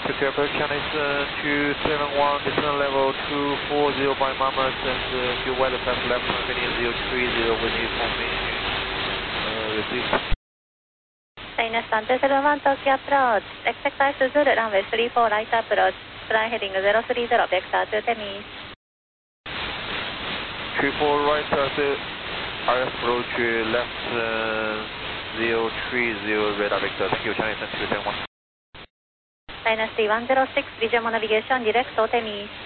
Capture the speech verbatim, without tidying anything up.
Secure approach Chinese uh, two seven one, descent level two four zero by Mamas and uh, due weather path left heading zero three zero with information. Uh, receive. China Sun two seven one Tokyo approach, expect I Suzuki runway three four right approach, fly heading zero three zero, vector to Temis. three four right uh, I approach uh, left uh, zero three zero radar vector, thank you Chinese Sun two seven one. China C one zero six, visual navigation direct to Temis.